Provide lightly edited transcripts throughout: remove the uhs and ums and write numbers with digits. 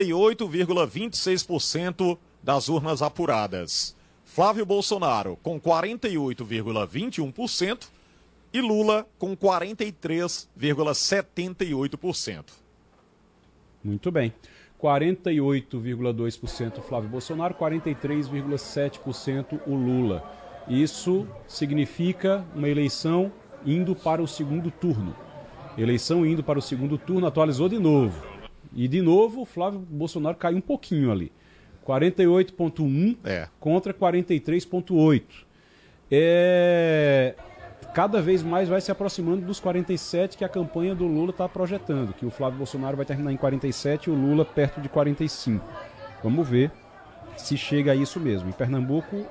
48,26% das urnas apuradas. Flávio Bolsonaro com 48,21% e Lula com 43,78%. Muito bem. 48,2% Flávio Bolsonaro, 43,7% o Lula. Isso significa uma eleição indo para o segundo turno. Eleição indo para o segundo turno, atualizou de novo. E de novo o Flávio Bolsonaro caiu um pouquinho ali. 48,1 contra 43,8. Cada vez mais vai se aproximando dos 47 que a campanha do Lula está projetando, que o Flávio Bolsonaro vai terminar em 47 e o Lula perto de 45. Vamos ver se chega a isso mesmo. Em Pernambuco,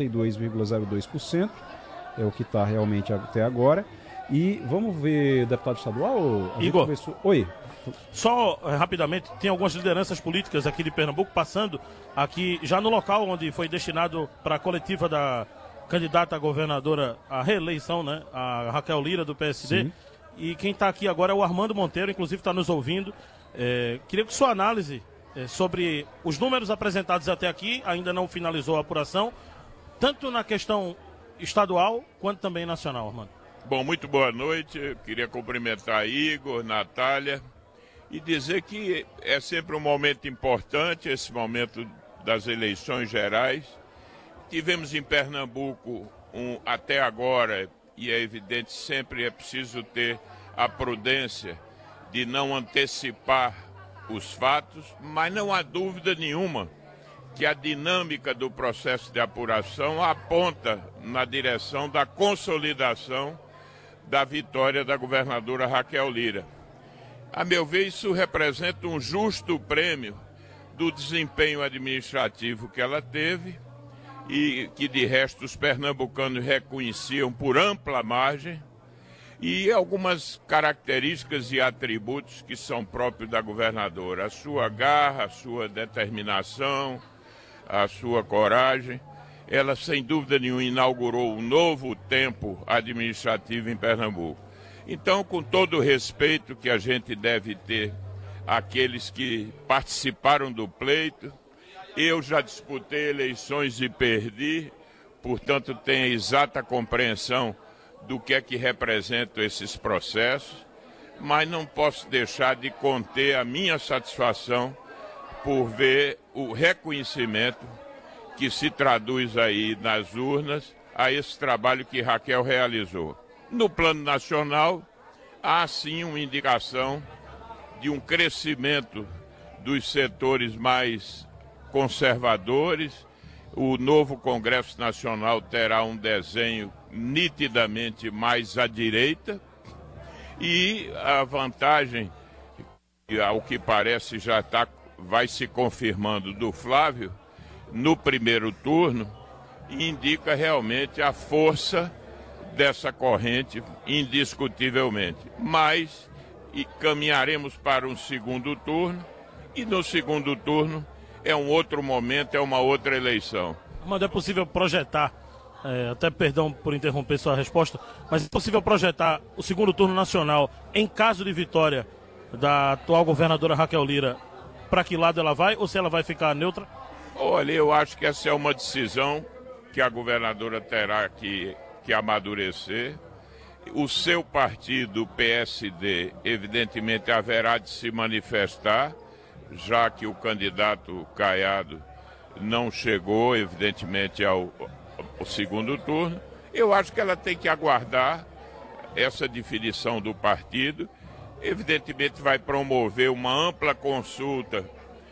82,02% é o que está realmente até agora. E vamos ver, deputado estadual? Igor, oi. Só rapidamente, tem algumas lideranças políticas aqui de Pernambuco passando aqui já no local onde foi destinado para a coletiva da candidata a governadora à reeleição, né? A Raquel Lira, do PSD. Sim. E quem está aqui agora é o Armando Monteiro, inclusive está nos ouvindo. Queria que sua análise sobre os números apresentados até aqui, ainda não finalizou a apuração, tanto na questão estadual quanto também nacional, Armando. Bom, muito boa noite. Eu queria cumprimentar Igor, Natália, e dizer que é sempre um momento importante, esse momento das eleições gerais. Tivemos em Pernambuco, até agora, e é evidente, sempre é preciso ter a prudência de não antecipar os fatos, mas não há dúvida nenhuma que a dinâmica do processo de apuração aponta na direção da consolidação da vitória da governadora Raquel Lira. A meu ver, isso representa um justo prêmio do desempenho administrativo que ela teve e que, de resto, os pernambucanos reconheciam por ampla margem, e algumas características e atributos que são próprios da governadora: a sua garra, a sua determinação, a sua coragem. Ela, sem dúvida nenhuma, inaugurou um novo tempo administrativo em Pernambuco. Então, com todo o respeito que a gente deve ter àqueles que participaram do pleito, eu já disputei eleições e perdi, portanto tenho a exata compreensão do que é que representam esses processos, mas não posso deixar de conter a minha satisfação por ver o reconhecimento que se traduz aí nas urnas a esse trabalho que Raquel realizou. No plano nacional, há sim uma indicação de um crescimento dos setores mais conservadores. O novo Congresso Nacional terá um desenho nitidamente mais à direita, e a vantagem, ao que parece vai se confirmando, do Flávio no primeiro turno, indica realmente a força dessa corrente, indiscutivelmente. Mas caminharemos para um segundo turno, e no segundo turno é um outro momento, é uma outra eleição. Mas é possível projetar, até perdão por interromper sua resposta, mas é possível projetar o segundo turno nacional, em caso de vitória da atual governadora Raquel Lira, para que lado ela vai, ou se ela vai ficar neutra? Olha, eu acho que essa é uma decisão que a governadora terá que amadurecer. O seu partido, o PSD, evidentemente haverá de se manifestar, já que o candidato Caiado não chegou, evidentemente, ao segundo turno. Eu acho que ela tem que aguardar essa definição do partido. Evidentemente vai promover uma ampla consulta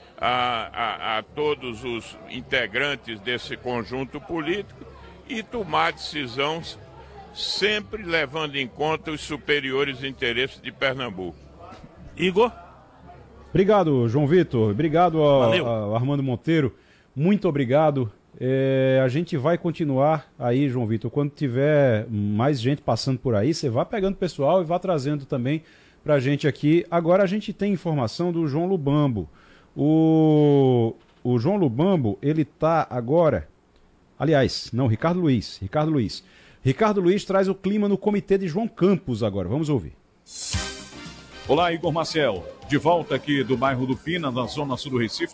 a todos os integrantes desse conjunto político e tomar decisões sempre levando em conta os superiores interesses de Pernambuco. Igor? Obrigado, João Vitor. Obrigado ao Armando Monteiro. Muito obrigado. A gente vai continuar aí, João Vitor. Quando tiver mais gente passando por aí, você vá pegando pessoal e vá trazendo também pra gente aqui. Agora a gente tem informação do João Lubambo. O João Lubambo, ele tá agora... Aliás, não, Ricardo Luiz. Ricardo Luiz traz o clima no comitê de João Campos agora. Vamos ouvir. Olá, Igor Maciel. De volta aqui do bairro do Pina, na zona sul do Recife.